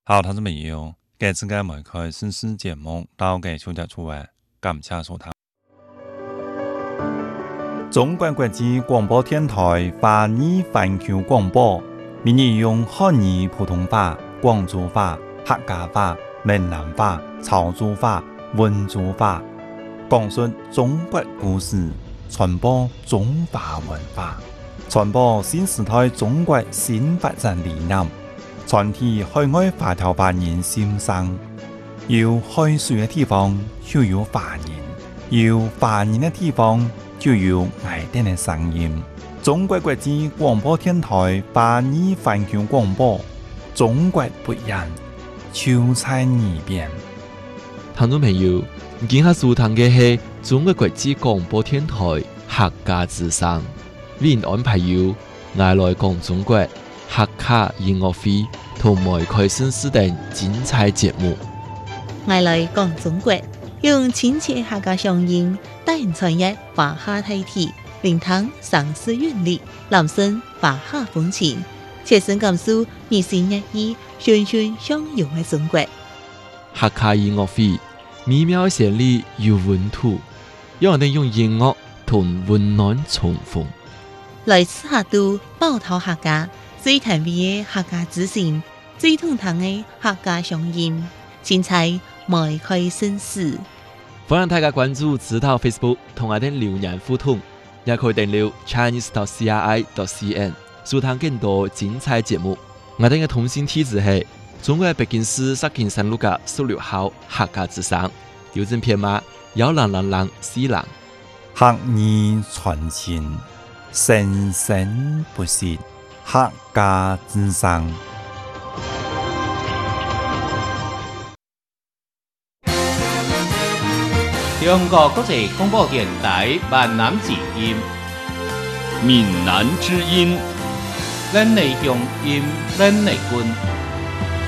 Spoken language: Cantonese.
好，同志朋友，这次嘅每開新詩節目到嘅小日出嚟，感謝收聽。中國國際廣播電台華語環球廣播，每日用漢語普通話、廣州話、客家話、閩南話、潮州話、溫州話，講述中國故事，傳播中華文化，傳播新時代中國新發展理念。全體海外華僑華人心聲，有海水嘅地方就有華人，有華人嘅地方就有愛哋嘅聲音。中國國際廣播電台華語環球廣播，中國不一樣，就在耳邊。 聽眾朋友，今下收聽嘅係中國國際廣播電台客家之聲，為您安排有愛來講中國客家音樂會同埋開新詩等精彩節目。 愛來講中國，用親切客家聲音帶人傳譯華夏大體，聆聽上詩韻律，攬聲華夏風情，切身感受熱情熱意、循循相融嘅中國。 客家音樂會美妙嘅旋律有溫度，讓我哋用音樂同溫暖重逢。 來自客都寶島客家最甜美嘅客家之聲，最通透嘅客家聲音，精彩邁開新詩。 歡迎大家關注指導 Facebook 同我哋留言互動，也可以訂閱 chinese.cri.cn 收聽更多精彩節目。我哋嘅通訊地址係中國北京市石景山路嘅16號客家之聲，郵政編碼10004。 客語傳情，生生不息，客家之聲。 中國國際廣播電台閩南之音， 閩南之音， 咱的鄉音，咱的根。